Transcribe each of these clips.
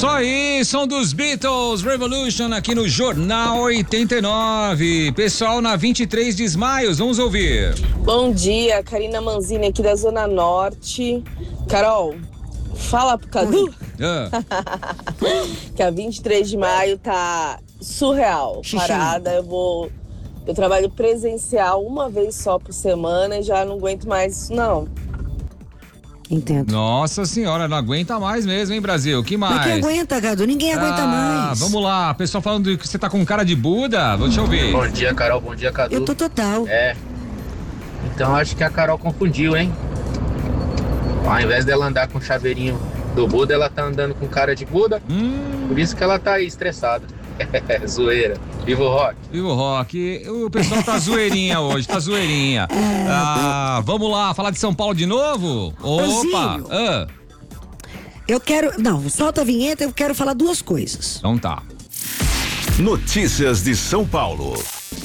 Isso aí, som dos Beatles, Revolution aqui no Jornal 89. Pessoal, na 23 de Ismaios, vamos ouvir. Bom dia, Karina Manzini aqui da Zona Norte. Carol, fala pro Cadu que a 23 de maio tá surreal, parada. Eu trabalho presencial uma vez só por semana e já não aguento mais isso, não. Entendo. Nossa senhora, não aguenta mais mesmo, hein, Brasil? Que mais? Mas quem aguenta, Gado? Ninguém aguenta mais. Vamos lá, pessoal falando que você tá com cara de Buda, deixa eu ver. Bom dia, Carol, bom dia, Cadu. Eu tô total. Então acho que a Carol confundiu, hein? Ao invés dela andar com o chaveirinho do Buda, ela tá andando com cara de Buda. Por isso que ela tá aí estressada. Zoeira. Viva o rock. Viva o rock. O pessoal tá zoeirinha hoje, tá zoeirinha. Vamos lá, falar de São Paulo de novo? Opa! Eu quero... Não, solta a vinheta, eu quero falar duas coisas. Então tá. Notícias de São Paulo.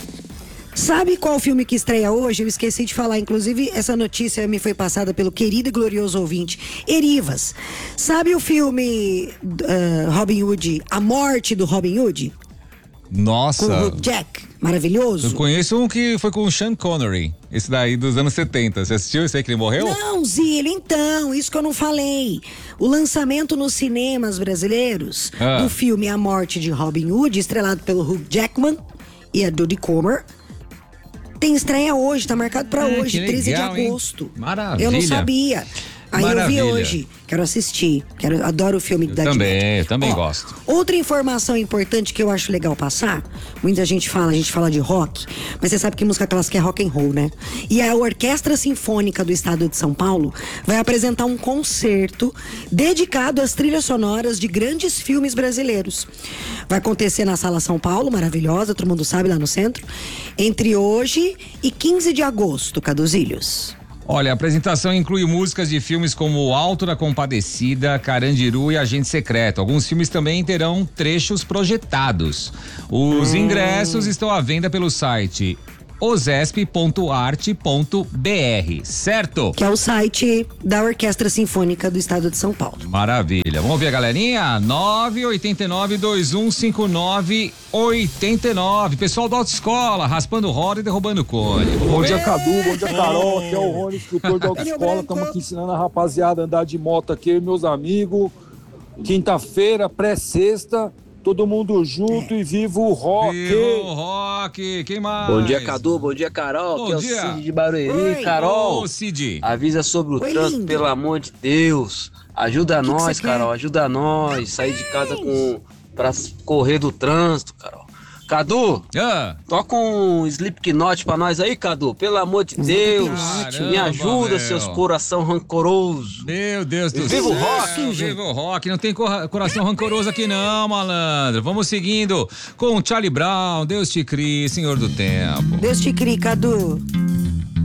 Sabe qual filme que estreia hoje? Eu esqueci de falar, inclusive essa notícia me foi passada pelo querido e glorioso ouvinte, Erivas. Sabe o filme Robin Hood, A Morte do Robin Hood? Nossa. Com o Hugh Jack, maravilhoso. Eu conheço um que foi com o Sean Connery, esse daí dos anos 70. Você assistiu esse aí que ele morreu? Não, Zílio, então, isso que eu não falei. O lançamento nos cinemas brasileiros do filme A Morte de Robin Hood, estrelado pelo Hugh Jackman e a Jodie Comer, tem estreia hoje, tá marcado pra hoje, 13 de agosto. Hein? Maravilha. Eu não sabia. Aí Maravilha. eu vi hoje, quero assistir, adoro o filme da Disney. Eu também gosto. Outra informação importante que eu acho legal passar, muita gente fala, a gente fala de rock, mas você sabe que música clássica é rock and roll, né? E a Orquestra Sinfônica do Estado de São Paulo vai apresentar um concerto dedicado às trilhas sonoras de grandes filmes brasileiros. Vai acontecer na Sala São Paulo, maravilhosa, todo mundo sabe, lá no centro, entre hoje e 15 de agosto, Caduzilhos. Olha, a apresentação inclui músicas de filmes como O Alto da Compadecida, Carandiru e Agente Secreto. Alguns filmes também terão trechos projetados. Os ingressos estão à venda pelo site osesp.arte.br, certo? Que é o site da Orquestra Sinfônica do Estado de São Paulo. Maravilha. Vamos ver a galerinha? 989-2159-89. Pessoal da autoescola, raspando roda e derrubando cone. Bom dia, Cadu. Bom dia, Carol. Aqui é o Rony, instrutor da autoescola. Estamos aqui ensinando a rapaziada a andar de moto aqui, eu e meus amigos. Quinta-feira, pré-sexta. Todo mundo junto e viva o rock! Viva o rock! Quem mais? Bom dia, Cadu. Bom dia, Carol. Bom aqui dia. é o Cid de Barueri. Oi. Carol, Ô, Cid. avisa sobre o trânsito, lindo. pelo amor de Deus. Ajuda Que nós, você quer? Carol. Ajuda nós. Sair de casa pra correr do trânsito, Carol. Cadu, toca um Slipknot pra nós aí, Cadu. Pelo amor de Deus. Caramba, Me ajuda, meu. seus coração rancoroso. Meu Deus do Viva céu. o rock, Viva o rock. Não tem coração rancoroso aqui não, malandro. Vamos seguindo com Charlie Brown. Deus te crie, Senhor do Tempo. Deus te crie, Cadu.